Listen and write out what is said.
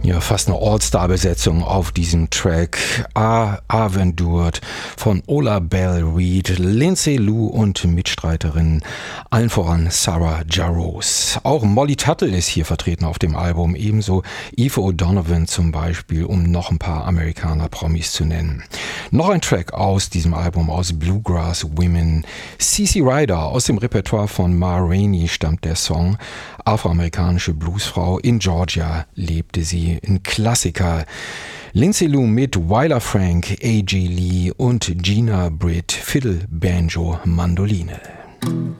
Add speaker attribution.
Speaker 1: Ja, fast eine All-Star-Besetzung auf diesem Track. Aventured von Ola Belle Reed, Lindsay Lou und Mitstreiterin, allen voran Sarah Jarosz. Auch Molly Tuttle ist hier vertreten auf dem Album, ebenso Aoife O'Donovan zum Beispiel, um noch ein paar Amerikaner-Promis zu nennen. Noch ein Track aus diesem Album, aus Bluegrass Women. CeCe Ryder, aus dem Repertoire von Ma Rainey stammt der Song. Afroamerikanische Bluesfrau, in Georgia lebte sie, ein Klassiker. Lindsay Lou mit Wyler Frank, A.G. Lee und Gina Britt, Fiddle, Banjo, Mandoline.